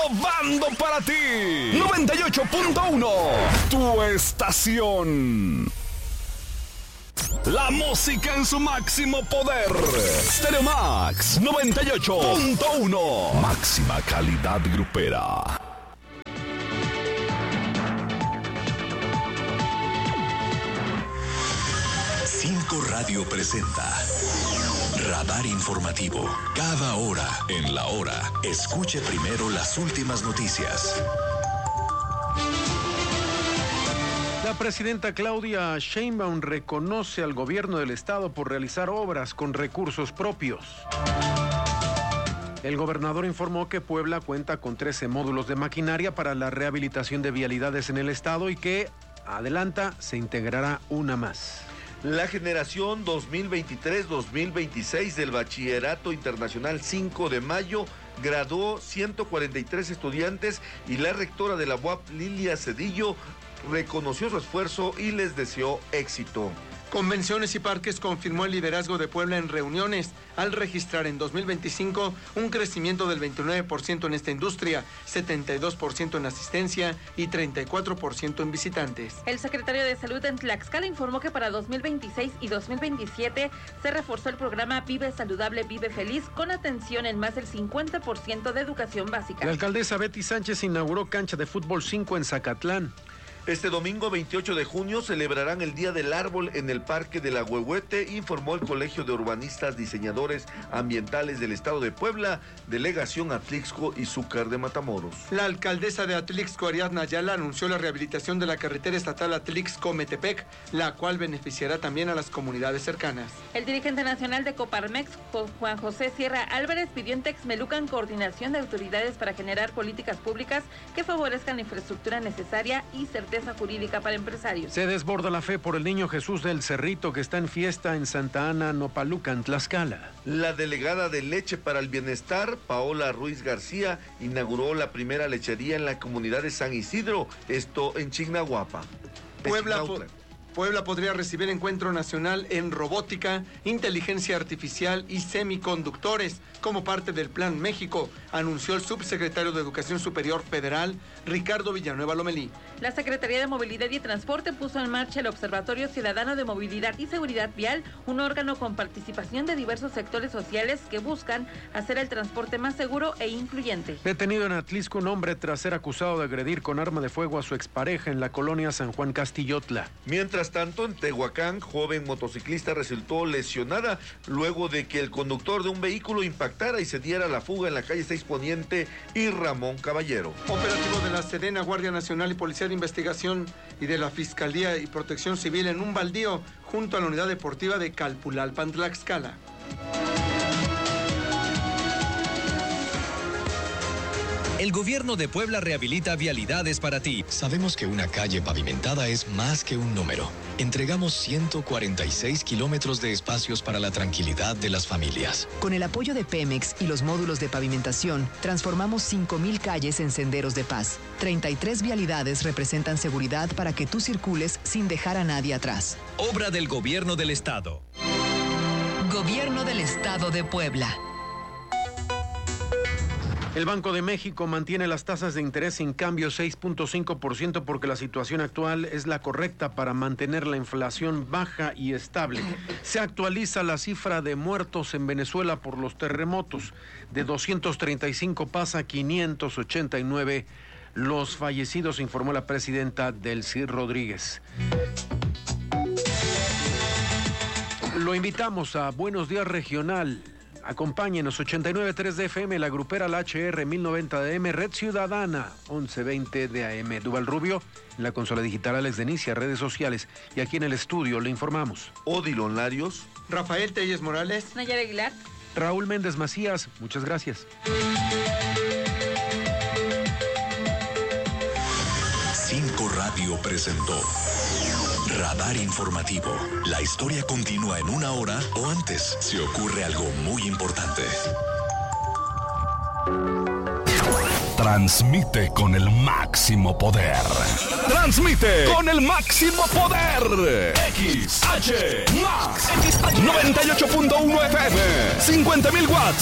innovando para ti. 98.1, tu estación. La música en su máximo poder. Stereo Max 98.1. Máxima calidad grupera. Cinco Radio presenta Radar Informativo. Cada hora en la hora. Escuche primero las últimas noticias. La presidenta Claudia Sheinbaum reconoce al gobierno del estado por realizar obras con recursos propios. El gobernador informó que Puebla cuenta con 13 módulos de maquinaria para la rehabilitación de vialidades en el estado y que, adelanta, se integrará una más. La generación 2023-2026 del Bachillerato Internacional 5 de Mayo graduó 143 estudiantes y la rectora de la UAP, Lilia Cedillo, reconoció su esfuerzo y les deseó éxito. Convenciones y Parques confirmó el liderazgo de Puebla en reuniones al registrar en 2025 un crecimiento del 29% en esta industria, 72% en asistencia y 34% en visitantes. El secretario de Salud en Tlaxcala informó que para 2026 y 2027 se reforzó el programa Vive Saludable, Vive Feliz con atención en más del 50% de educación básica. La alcaldesa Betty Sánchez inauguró cancha de fútbol 5 en Zacatlán. Este domingo 28 de junio celebrarán el Día del Árbol en el Parque de la Huehuete, informó el Colegio de Urbanistas Diseñadores Ambientales del Estado de Puebla, delegación Atlixco y Zúcar de Matamoros. La alcaldesa de Atlixco, Ariadna Ayala, anunció la rehabilitación de la carretera estatal Atlixco-Metepec, la cual beneficiará también a las comunidades cercanas. El dirigente nacional de Coparmex, Juan José Sierra Álvarez, pidió en Texmelucan coordinación de autoridades para generar políticas públicas que favorezcan la infraestructura necesaria y certeza jurídica para empresarios. Se desborda la fe por el Niño Jesús del Cerrito que está en fiesta en Santa Ana, Nopalucan, Tlaxcala. La delegada de Leche para el Bienestar, Paola Ruiz García, inauguró la primera lechería en la comunidad de San Isidro, esto en Chignahuapa. Puebla podría recibir encuentro nacional en robótica, inteligencia artificial y semiconductores como parte del Plan México, anunció el subsecretario de Educación Superior Federal, Ricardo Villanueva Lomelí. La Secretaría de Movilidad y Transporte puso en marcha el Observatorio Ciudadano de Movilidad y Seguridad Vial, un órgano con participación de diversos sectores sociales que buscan hacer el transporte más seguro e incluyente. Detenido en Atlixco un hombre tras ser acusado de agredir con arma de fuego a su expareja en la colonia San Juan Castillotla. Mientras tanto, en Tehuacán, joven motociclista resultó lesionada luego de que el conductor de un vehículo impactara y se diera la fuga en la calle 6 Poniente y Ramón Caballero. Operativo de la Sedena, Guardia Nacional y Policía de Investigación y de la Fiscalía y Protección Civil en un baldío junto a la unidad deportiva de Calpulalpan, Tlaxcala. El gobierno de Puebla rehabilita vialidades para ti. Sabemos que una calle pavimentada es más que un número. Entregamos 146 kilómetros de espacios para la tranquilidad de las familias. Con el apoyo de Pemex y los módulos de pavimentación, transformamos 5,000 calles en senderos de paz. 33 vialidades representan seguridad para que tú circules sin dejar a nadie atrás. Obra del Gobierno del Estado. Gobierno del Estado de Puebla. El Banco de México mantiene las tasas de interés sin cambio 6.5% porque la situación actual es la correcta para mantener la inflación baja y estable. Se actualiza la cifra de muertos en Venezuela por los terremotos. De 235 pasa a 589 los fallecidos, informó la presidenta Delcy Rodríguez. Lo invitamos a Buenos Días Regional. Acompáñenos, 89.3 de FM, La Grupera, la HR, 1090 de AM, Red Ciudadana, 1120 de AM. Duval Rubio, en la consola digital Alex Denicia, redes sociales. Y aquí en el estudio le informamos. Odilon Larios. Rafael Telles Morales. Nayara Aguilar. Raúl Méndez Macías, muchas gracias. 5 Radio presentó Radar Informativo. La historia continúa en una hora o antes si ocurre algo muy importante. Transmite con el máximo poder. Transmite con el máximo poder. XH Max 98.1 FM, 50,000 watts